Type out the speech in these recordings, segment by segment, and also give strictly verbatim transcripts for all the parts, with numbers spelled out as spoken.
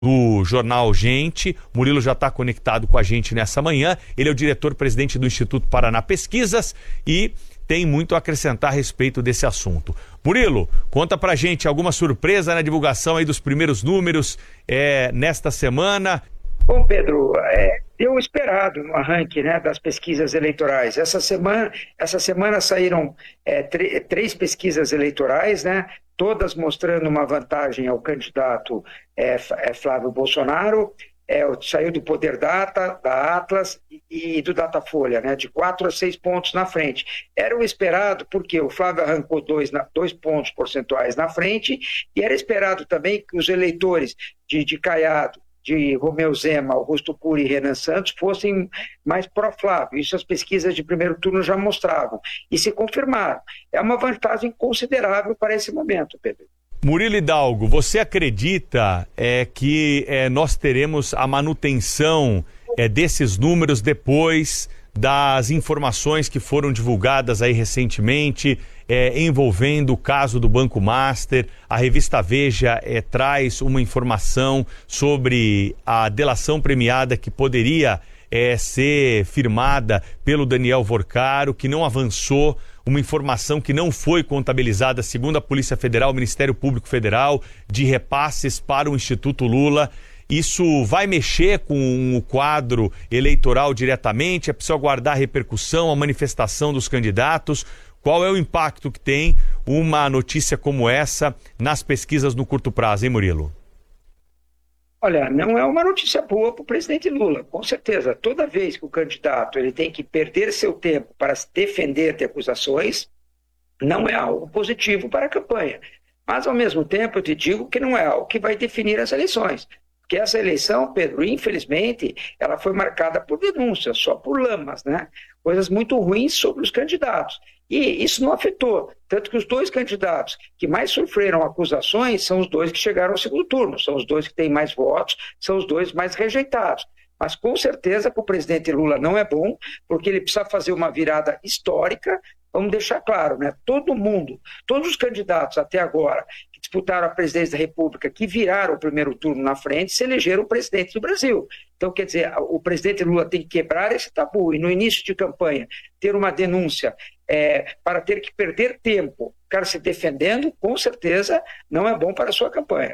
do jornal Gente. Murilo já está conectado com a gente nessa manhã. Ele é o diretor-presidente do Instituto Paraná Pesquisas e tem muito a acrescentar a respeito desse assunto. Murilo, conta pra gente alguma surpresa na divulgação aí dos primeiros números é, nesta semana. Bom, Pedro, é, deu esperado no arranque, né, das pesquisas eleitorais. Essa semana, essa semana saíram é, três pesquisas eleitorais, né, todas mostrando uma vantagem ao candidato é, é, Flávio Bolsonaro. É, saiu do Poder Data, da Atlas e, e do Datafolha, né, de quatro a seis pontos na frente. Era o esperado porque o Flávio arrancou dois, dois pontos percentuais na frente, e era esperado também que os eleitores de, de Caiado, de Romeu Zema, Augusto Cury e Renan Santos fossem mais pró-Flávio. Isso as pesquisas de primeiro turno já mostravam e se confirmaram. É uma vantagem considerável para esse momento, Pedro. Murilo Hidalgo, você acredita é, que é, nós teremos a manutenção é, desses números depois das informações que foram divulgadas aí recentemente é, envolvendo o caso do Banco Master? A revista Veja é, traz uma informação sobre a delação premiada que poderia é, ser firmada pelo Daniel Vorcaro, que não avançou, uma informação que não foi contabilizada, segundo a Polícia Federal, o Ministério Público Federal, de repasses para o Instituto Lula. Isso vai mexer com o quadro eleitoral diretamente? É preciso aguardar a repercussão, a manifestação dos candidatos? Qual é o impacto que tem uma notícia como essa nas pesquisas no curto prazo, hein, Murilo? Olha, não é uma notícia boa para o presidente Lula, com certeza. Toda vez que o candidato ele tem que perder seu tempo para se defender de acusações, não é algo positivo para a campanha. Mas, ao mesmo tempo, eu te digo que não é algo que vai definir as eleições. Porque essa eleição, Pedro, infelizmente, ela foi marcada por denúncias, só por lamas, né? Coisas muito ruins sobre os candidatos. E isso não afetou. Tanto que os dois candidatos que mais sofreram acusações são os dois que chegaram ao segundo turno, são os dois que têm mais votos, são os dois mais rejeitados. Mas com certeza para o presidente Lula não é bom, porque ele precisa fazer uma virada histórica. Vamos deixar claro, né? Todo mundo, todos os candidatos até agora que disputaram a presidência da República, que viraram o primeiro turno na frente, se elegeram o presidente do Brasil. Então, quer dizer, o presidente Lula tem que quebrar esse tabu e no início de campanha ter uma denúncia é, para ter que perder tempo, ficar se defendendo, com certeza não é bom para a sua campanha.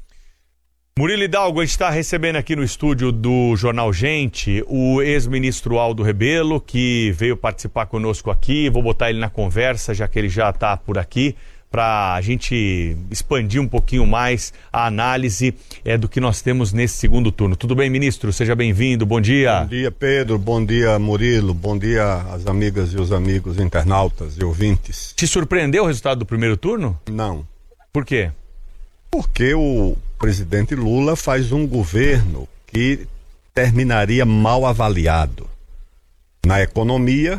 Murilo Hidalgo, a gente está recebendo aqui no estúdio do Jornal Gente o ex-ministro Aldo Rebelo, que veio participar conosco aqui. Vou botar ele na conversa, já que ele já está por aqui, para a gente expandir um pouquinho mais a análise é, do que nós temos nesse segundo turno. Tudo bem, ministro? Seja bem-vindo. Bom dia. Bom dia, Pedro. Bom dia, Murilo. Bom dia às amigas e os amigos internautas e ouvintes. Te surpreendeu o resultado do primeiro turno? Não. Por quê? Porque o presidente Lula faz um governo que terminaria mal avaliado. Na economia,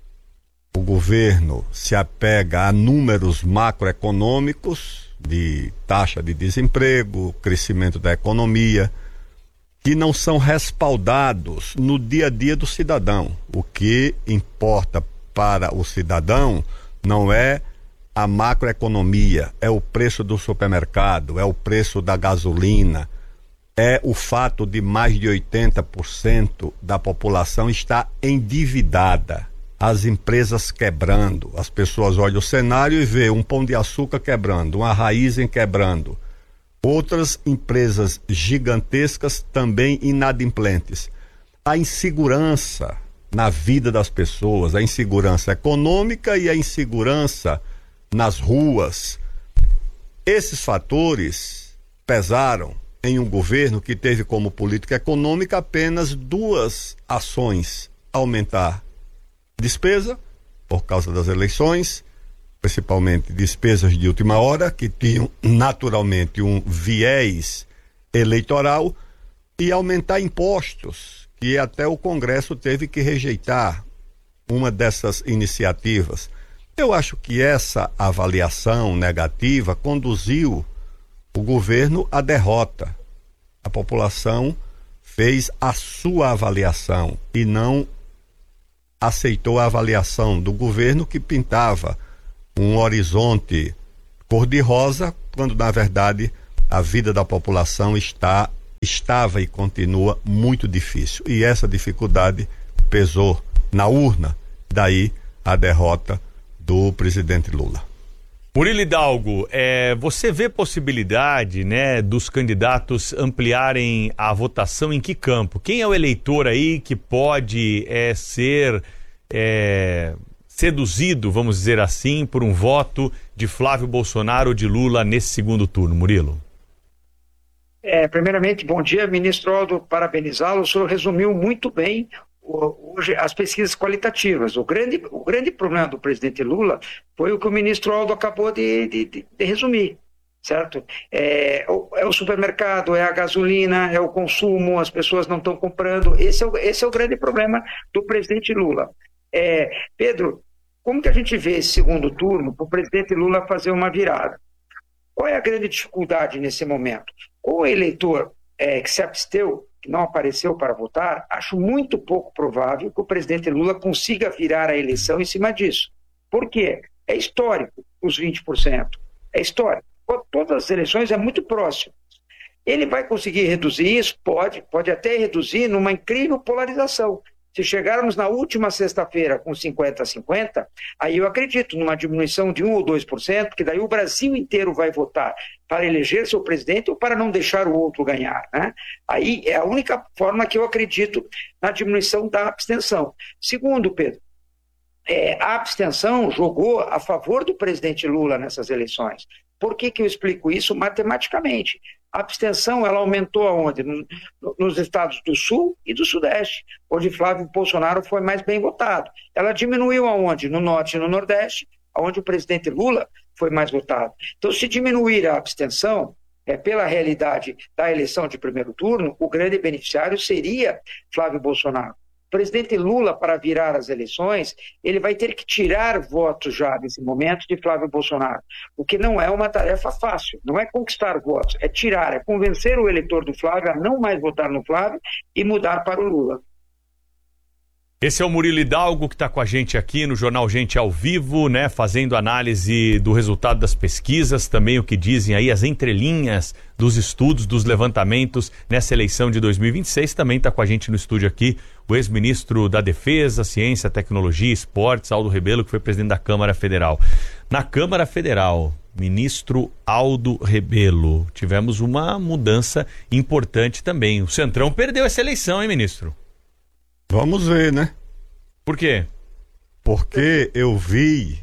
o governo se apega a números macroeconômicos de taxa de desemprego, crescimento da economia, que não são respaldados no dia a dia do cidadão. O que importa para o cidadão não é a macroeconomia, é o preço do supermercado, é o preço da gasolina, é o fato de mais de oitenta por cento da população estar endividada, as empresas quebrando, as pessoas olham o cenário e vê um Pão de Açúcar quebrando, uma Raizen quebrando, outras empresas gigantescas também inadimplentes. A insegurança na vida das pessoas, a insegurança econômica e a insegurança nas ruas. Esses fatores pesaram em um governo que teve como política econômica apenas duas ações: aumentar despesa por causa das eleições, principalmente despesas de última hora, que tinham naturalmente um viés eleitoral, e aumentar impostos, que até o Congresso teve que rejeitar uma dessas iniciativas. Eu acho que essa avaliação negativa conduziu o governo à derrota. A população fez a sua avaliação e não aceitou a avaliação do governo, que pintava um horizonte cor-de-rosa, quando na verdade a vida da população está estava e continua muito difícil. E essa dificuldade pesou na urna, daí a derrota do presidente Lula. Murilo Hidalgo, é, você vê possibilidade, né, dos candidatos ampliarem a votação em que campo? Quem é o eleitor aí que pode é, ser é, seduzido, vamos dizer assim, por um voto de Flávio Bolsonaro ou de Lula nesse segundo turno, Murilo? É, primeiramente, bom dia, ministro Aldo, parabenizá-lo. O senhor resumiu muito bem hoje as pesquisas qualitativas. O grande, o grande problema do presidente Lula foi o que o ministro Aldo acabou de, de, de resumir, certo? É, é o supermercado, é a gasolina, é o consumo, as pessoas não estão comprando. Esse é o, esse é o grande problema do presidente Lula. É, Pedro, como que a gente vê esse segundo turno para o presidente Lula fazer uma virada? Qual é a grande dificuldade nesse momento? O eleitor é, que se absteu, que não apareceu para votar, acho muito pouco provável que o presidente Lula consiga virar a eleição em cima disso. Por quê? É histórico os vinte por cento. É histórico. Todas as eleições é muito próximo. Ele vai conseguir reduzir isso? Pode. Pode até reduzir numa incrível polarização. Se chegarmos na última sexta-feira com cinquenta a cinquenta, aí eu acredito numa diminuição de um ou dois por cento, porque daí o Brasil inteiro vai votar para eleger seu presidente ou para não deixar o outro ganhar, né? Aí é a única forma que eu acredito na diminuição da abstenção. Segundo, Pedro, é, a abstenção jogou a favor do presidente Lula nessas eleições. Por que que eu explico isso matematicamente? A abstenção ela aumentou aonde? No, nos estados do Sul e do Sudeste, onde Flávio Bolsonaro foi mais bem votado. Ela diminuiu aonde? No Norte e no Nordeste, onde o presidente Lula foi mais votado. Então, se diminuir a abstenção, é, pela realidade da eleição de primeiro turno, o grande beneficiário seria Flávio Bolsonaro. O presidente Lula, para virar as eleições, ele vai ter que tirar votos já nesse momento de Flávio Bolsonaro, o que não é uma tarefa fácil, não é conquistar votos, é tirar, é convencer o eleitor do Flávio a não mais votar no Flávio e mudar para o Lula. Esse é o Murilo Hidalgo que está com a gente aqui no Jornal Gente ao Vivo, né, fazendo análise do resultado das pesquisas, também o que dizem aí as entrelinhas dos estudos, dos levantamentos nessa eleição de dois mil e vinte e seis. Também está com a gente no estúdio aqui o ex-ministro da Defesa, Ciência, Tecnologia e Esportes, Aldo Rebelo, que foi presidente da Câmara Federal. Na Câmara Federal, ministro Aldo Rebelo, tivemos uma mudança importante também. O Centrão perdeu essa eleição, hein, ministro? Vamos ver, né? Por quê? Porque eu vi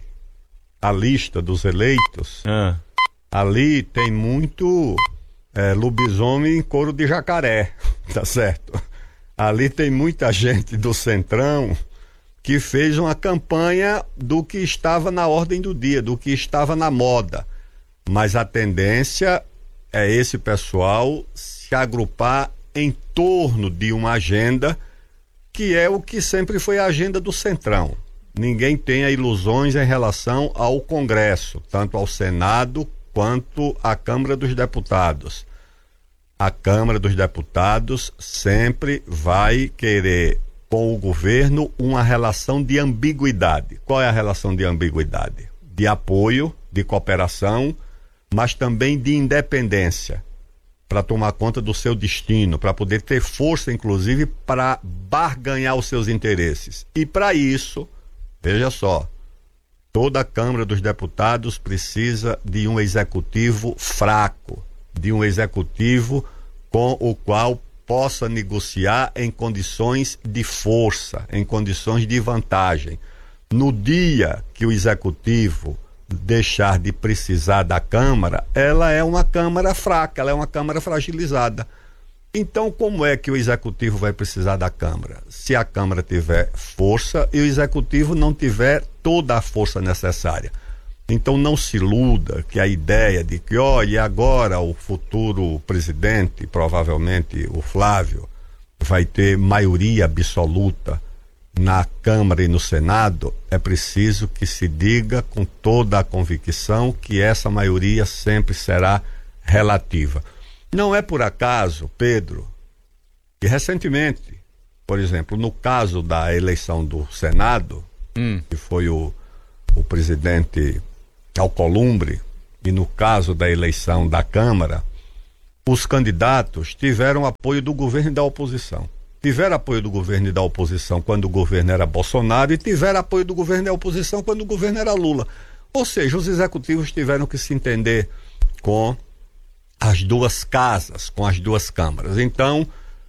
a lista dos eleitos. Ah. Ali tem muito é, lobisomem em couro de jacaré, tá certo? Ali tem muita gente do Centrão que fez uma campanha do que estava na ordem do dia, do que estava na moda. Mas a tendência é esse pessoal se agrupar em torno de uma agenda que é o que sempre foi a agenda do Centrão. Ninguém tenha ilusões em relação ao Congresso, tanto ao Senado quanto à Câmara dos Deputados. A Câmara dos Deputados sempre vai querer com o governo uma relação de ambiguidade. Qual é a relação de ambiguidade? De apoio, de cooperação, mas também de independência, para tomar conta do seu destino, para poder ter força, inclusive, para barganhar os seus interesses. E para isso, veja só, toda a Câmara dos Deputados precisa de um executivo fraco, de um executivo com o qual possa negociar em condições de força, em condições de vantagem. No dia que o executivo deixar de precisar da Câmara, ela é uma Câmara fraca, ela é uma Câmara fragilizada. Então, como é que o Executivo vai precisar da Câmara? Se a Câmara tiver força e o Executivo não tiver toda a força necessária. Então, não se iluda que a ideia de que, olha, agora o futuro presidente, provavelmente o Flávio, vai ter maioria absoluta na Câmara e no Senado, é preciso que se diga com toda a convicção que essa maioria sempre será relativa. Não é por acaso, Pedro, que recentemente, por exemplo, no caso da eleição do Senado, hum. que foi o, o presidente Alcolumbre, e no caso da eleição da Câmara, os candidatos tiveram apoio do governo e da oposição. Tiveram apoio do governo e da oposição quando o governo era Bolsonaro e tiveram apoio do governo e da oposição quando o governo era Lula. Ou seja, os executivos tiveram que se entender com as duas casas, com as duas câmaras. Então,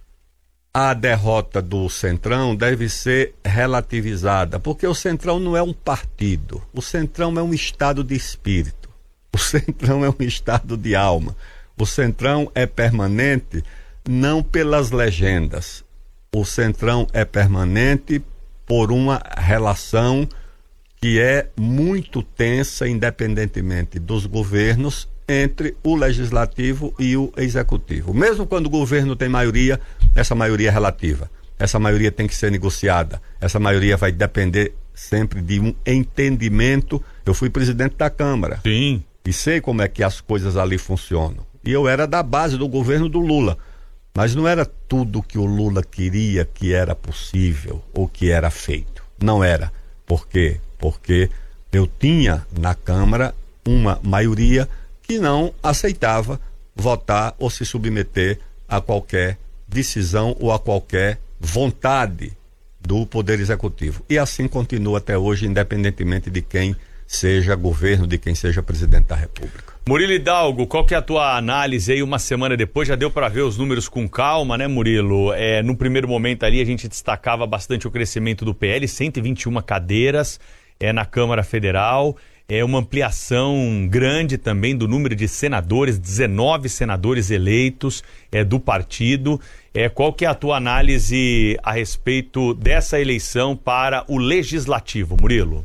a derrota do Centrão deve ser relativizada, porque o Centrão não é um partido, o Centrão é um estado de espírito, o Centrão é um estado de alma. O Centrão é permanente não pelas legendas, o Centrão é permanente por uma relação que é muito tensa, independentemente dos governos, entre o legislativo e o executivo. Mesmo quando o governo tem maioria, essa maioria é relativa. Essa maioria tem que ser negociada. Essa maioria vai depender sempre de um entendimento. Eu fui presidente da Câmara. Sim. E sei como é que as coisas ali funcionam. E eu era da base do governo do Lula. Mas não era tudo que o Lula queria que era possível ou que era feito. Não era. Por quê? Porque eu tinha na Câmara uma maioria que não aceitava votar ou se submeter a qualquer decisão ou a qualquer vontade do Poder Executivo. E assim continua até hoje, independentemente de quem seja governo, de quem seja presidente da República. Murilo Hidalgo, qual que é a tua análise aí uma semana depois? Já deu para ver os números com calma, né, Murilo? É, no primeiro momento ali a gente destacava bastante o crescimento do P L, cento e vinte e uma cadeiras é, na Câmara Federal. É uma ampliação grande também do número de senadores, dezenove senadores eleitos é, do partido. É, qual que é a tua análise a respeito dessa eleição para o Legislativo, Murilo?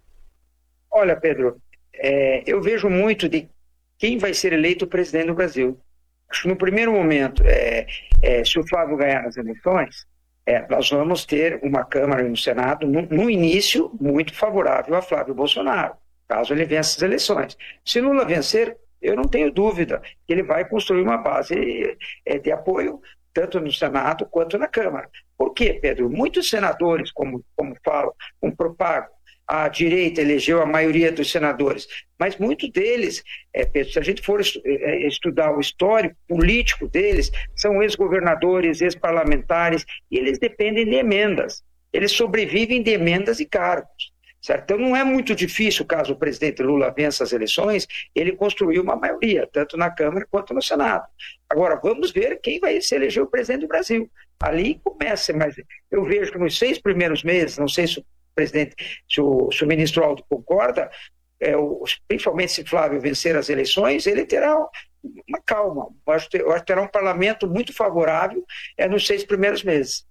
Olha, Pedro, é, eu vejo muito de quem vai ser eleito presidente do Brasil. Acho que no primeiro momento, é, é, se o Flávio ganhar as eleições, é, nós vamos ter uma Câmara e um Senado, no, no início, muito favorável a Flávio Bolsonaro, caso ele vença as eleições. Se Lula vencer, eu não tenho dúvida que ele vai construir uma base é, de apoio, tanto no Senado quanto na Câmara. Por quê, Pedro? Muitos senadores, como, como falam, como propagam, a direita elegeu a maioria dos senadores, mas muitos deles, é, Pedro, se a gente for estudar o histórico político deles, são ex-governadores, ex-parlamentares, e eles dependem de emendas. Eles sobrevivem de emendas e cargos. Certo? Então não é muito difícil, caso o presidente Lula vença as eleições, ele construir uma maioria, tanto na Câmara quanto no Senado. Agora, vamos ver quem vai se eleger o presidente do Brasil. Ali começa, mas eu vejo que nos seis primeiros meses, não sei se o presidente, se o, se o ministro Aldo concorda, é, o, principalmente se Flávio vencer as eleições, ele terá uma calma. Eu acho, eu acho que terá um parlamento muito favorável é, nos seis primeiros meses.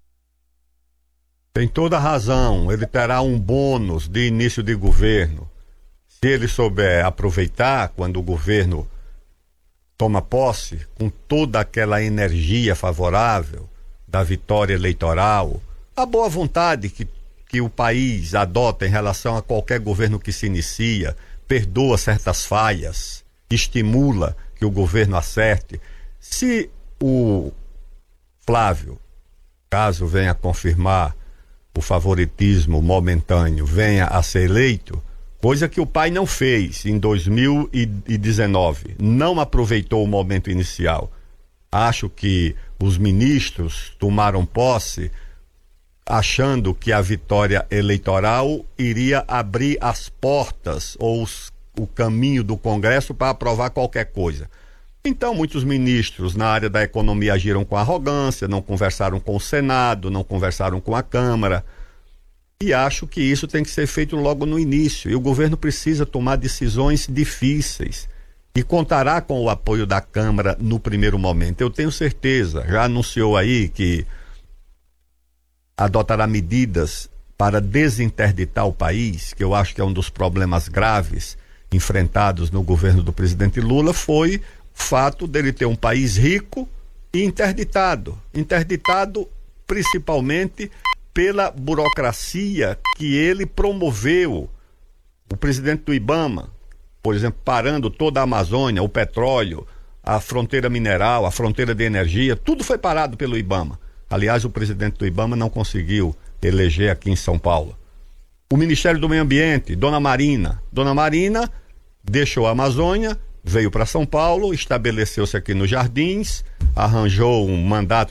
Tem toda a razão, ele terá um bônus de início de governo. Se ele souber aproveitar quando o governo toma posse, com toda aquela energia favorável da vitória eleitoral, a boa vontade que, que o país adota em relação a qualquer governo que se inicia, perdoa certas falhas, estimula que o governo acerte. Se o Flávio, caso venha a confirmar o favoritismo momentâneo, venha a ser eleito, coisa que o pai não fez em dois mil e dezenove, não aproveitou o momento inicial. Acho que os ministros tomaram posse achando que a vitória eleitoral iria abrir as portas ou os, o caminho do Congresso para aprovar qualquer coisa. Então, muitos ministros na área da economia agiram com arrogância, não conversaram com o Senado, não conversaram com a Câmara. E acho que isso tem que ser feito logo no início. E o governo precisa tomar decisões difíceis. E contará com o apoio da Câmara no primeiro momento. Eu tenho certeza, já anunciou aí que adotará medidas para desinterditar o país, que eu acho que é um dos problemas graves enfrentados no governo do presidente Lula, foi fato dele ter um país rico e interditado. Interditado principalmente pela burocracia que ele promoveu. O presidente do IBAMA, por exemplo, parando toda a Amazônia, o petróleo, a fronteira mineral, a fronteira de energia, tudo foi parado pelo IBAMA. Aliás, o presidente do IBAMA não conseguiu eleger aqui em São Paulo. O Ministério do Meio Ambiente, Dona Marina. Dona Marina deixou a Amazônia veio para São Paulo, estabeleceu-se aqui nos Jardins, arranjou um mandato